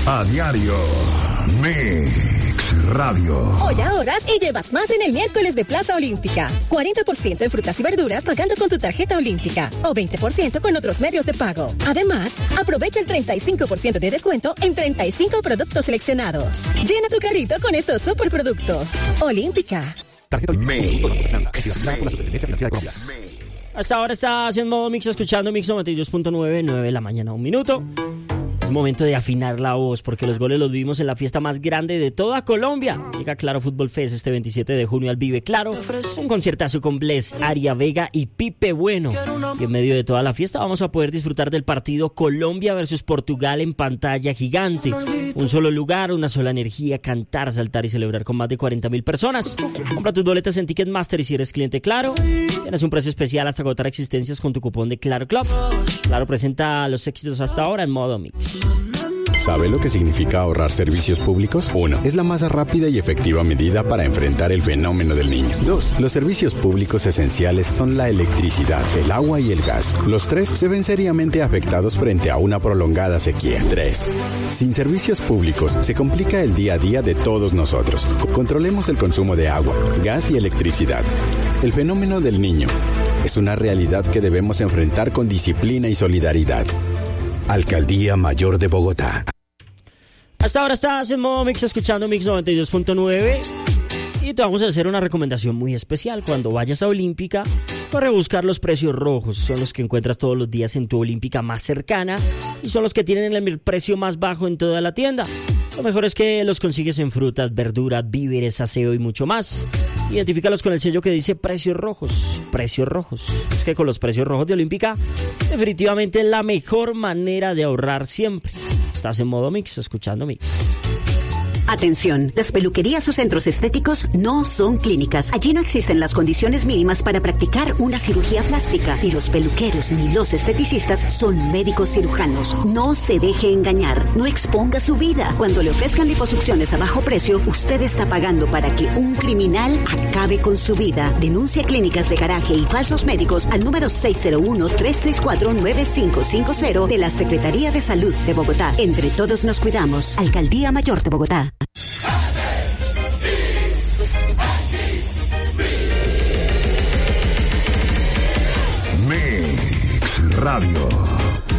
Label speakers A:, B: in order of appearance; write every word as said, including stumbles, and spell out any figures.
A: A diario. Mix Radio.
B: Hoy ahorras y llevas más en el miércoles de Plaza Olímpica. cuarenta por ciento en frutas y verduras pagando con tu tarjeta olímpica. O veinte por ciento con otros medios de pago. Además, aprovecha el treinta y cinco por ciento de descuento en treinta y cinco productos seleccionados. Llena tu carrito con estos superproductos. Olímpica.
C: Hasta ahora estás en modo Mix, escuchando Mix noventa y dos punto nueve, nueve de la mañana, un minuto. Es momento de afinar la voz, porque los goles los vivimos en la fiesta más grande de toda Colombia. Llega Claro Fútbol Fest este veintisiete de junio al Vive Claro. Un conciertazo con Bless, Aria Vega y Pipe Bueno. Y en medio de toda la fiesta vamos a poder disfrutar del partido Colombia versus Portugal en pantalla gigante. Un solo lugar, una sola energía, cantar, saltar y celebrar con más de cuarenta mil personas. Compra tus boletas en Ticketmaster y si eres cliente Claro, tienes un precio especial hasta agotar existencias con tu cupón de Claro Club. Claro presenta los éxitos hasta ahora en modo Mix.
D: ¿Sabe lo que significa ahorrar servicios públicos? Uno, es la más rápida y efectiva medida para enfrentar el fenómeno del niño. Dos, los servicios públicos esenciales son la electricidad, el agua y el gas. Los tres se ven seriamente afectados frente a una prolongada sequía. Tres, sin servicios públicos se complica el día a día de todos nosotros. Controlemos el consumo de agua, gas y electricidad. El fenómeno del niño es una realidad que debemos enfrentar con disciplina y solidaridad. Alcaldía Mayor de Bogotá.
C: Hasta ahora estás en modo Mix, escuchando Mix noventa y dos punto nueve. Y te vamos a hacer una recomendación muy especial. Cuando vayas a Olímpica, corre a buscar los precios rojos. Son los que encuentras todos los días en tu Olímpica más cercana y son los que tienen el precio más bajo en toda la tienda. Lo mejor es que los consigues en frutas, verduras, víveres, aseo y mucho más. Identifícalos con el sello que dice precios rojos. Precios rojos. Es que con los precios rojos de Olímpica, definitivamente es la mejor manera de ahorrar siempre. Estás en modo Mix, escuchando Mix.
E: Atención, las peluquerías o centros estéticos no son clínicas. Allí no existen las condiciones mínimas para practicar una cirugía plástica. Y los peluqueros ni los esteticistas son médicos cirujanos. No se deje engañar, no exponga su vida. Cuando le ofrezcan liposucciones a bajo precio, usted está pagando para que un criminal acabe con su vida. Denuncia clínicas de garaje y falsos médicos al número seis cero uno, tres seis cuatro, nueve cinco cinco cero de la Secretaría de Salud de Bogotá. Entre todos nos cuidamos. Alcaldía Mayor de Bogotá.
A: Mix Radio.